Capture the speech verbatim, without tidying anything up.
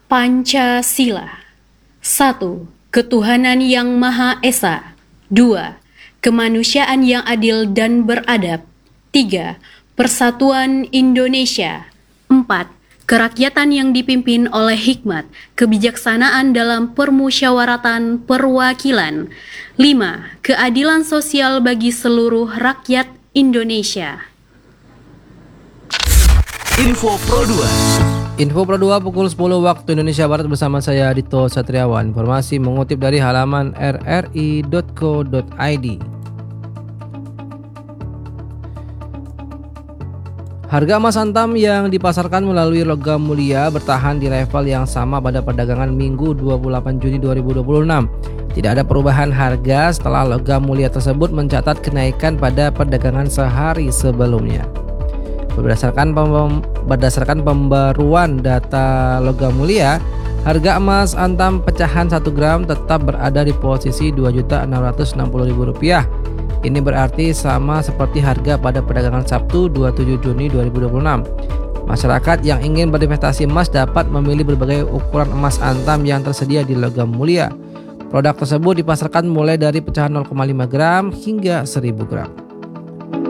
Pancasila. satu. Ketuhanan yang Maha Esa. dua. Kemanusiaan yang adil dan beradab. tiga. Persatuan Indonesia. empat. Kerakyatan yang dipimpin oleh hikmat, kebijaksanaan dalam permusyawaratan perwakilan. lima. Keadilan sosial bagi seluruh rakyat Indonesia. Info Pro dua. Info Pro dua pukul sepuluh waktu Indonesia Barat bersama saya Dito Satriawan. Informasi mengutip dari halaman r r i dot co dot i d. Harga emas antam yang dipasarkan melalui Logam Mulia bertahan di level yang sama pada perdagangan Minggu dua puluh delapan Juni dua ribu dua puluh enam. Tidak ada perubahan harga setelah Logam Mulia tersebut mencatat kenaikan pada perdagangan sehari sebelumnya. Berdasarkan pem berdasarkan pembaruan data Logam Mulia, harga emas antam pecahan satu gram tetap berada di posisi dua juta enam ratus enam puluh ribu rupiah. Ini berarti sama seperti harga pada perdagangan Sabtu dua puluh tujuh Juni dua ribu dua puluh enam. Masyarakat yang ingin berinvestasi emas dapat memilih berbagai ukuran emas antam yang tersedia di Logam Mulia. Produk tersebut dipasarkan mulai dari pecahan nol koma lima gram hingga seribu gram.